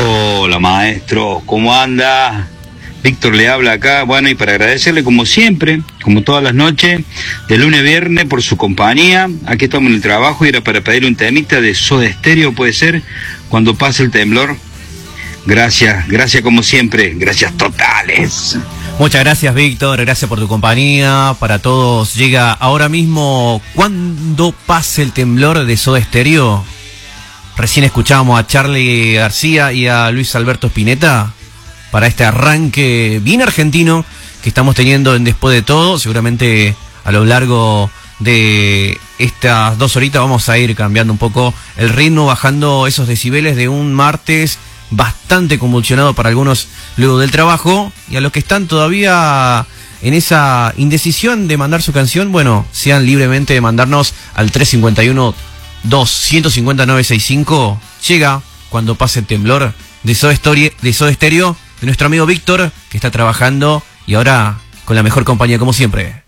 Hola maestro, ¿cómo anda? Víctor le habla acá, bueno, y para agradecerle como siempre, como todas las noches, de lunes a viernes por su compañía. Aquí estamos en el trabajo y era para pedir un temita de Soda Stereo, puede ser, cuando pase el temblor. Gracias como siempre, gracias totales. Muchas gracias, Víctor, gracias por tu compañía. Para todos llega ahora mismo Cuando pase el temblor de Soda Stereo. Recién escuchábamos a Charly García y a Luis Alberto Spinetta para este arranque bien argentino que estamos teniendo en Después de Todo. Seguramente a lo largo de estas 2 horitas vamos a ir cambiando un poco el ritmo, bajando esos decibeles de un martes bastante convulsionado para algunos luego del trabajo, y a los que están todavía en esa indecisión de mandar su canción, bueno, sean libremente de mandarnos al 351-2-150-965. Llega Cuando pase el temblor de Soda Stereo, de nuestro amigo Víctor, que está trabajando y ahora con la mejor compañía como siempre.